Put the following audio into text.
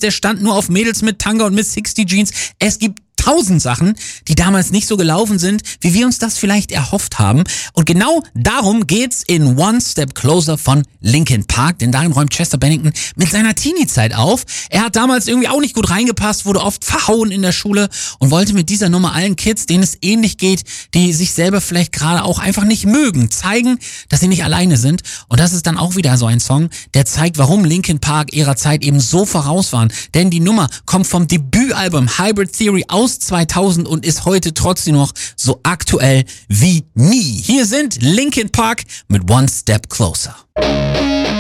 der stand nur auf Mädels mit Tanga und mit 60 Jeans. Es gibt 1000 Sachen, die damals nicht so gelaufen sind, wie wir uns das vielleicht erhofft haben. Und genau darum geht's in One Step Closer von Linkin Park, denn darin räumt Chester Bennington mit seiner Teenie-Zeit auf. Er hat damals irgendwie auch nicht gut reingepasst, wurde oft verhauen in der Schule und wollte mit dieser Nummer allen Kids, denen es ähnlich geht, die sich selber vielleicht gerade auch einfach nicht mögen, zeigen, dass sie nicht alleine sind. Und das ist dann auch wieder so ein Song, der zeigt, warum Linkin Park ihrer Zeit eben so voraus waren. Denn die Nummer kommt vom Debütalbum Hybrid Theory aus 2000 und ist heute trotzdem noch so aktuell wie nie. Hier sind Linkin Park mit One Step Closer.